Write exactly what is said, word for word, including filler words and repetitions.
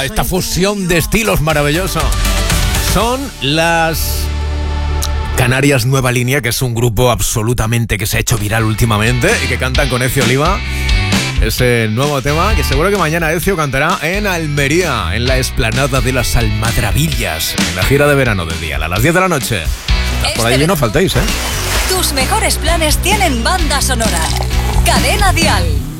Esta fusión de estilos maravilloso. Son las Canarias Nueva Línea, que es un grupo absolutamente que se ha hecho viral últimamente y que cantan con Ezio Oliva. Ese nuevo tema que seguro que mañana Ezio cantará en Almería, en la explanada de las Almadrabillas, en la gira de verano del día, a las diez de la noche. Por ahí no faltéis, ¿eh? Tus mejores planes tienen banda sonora. Cadena Dial.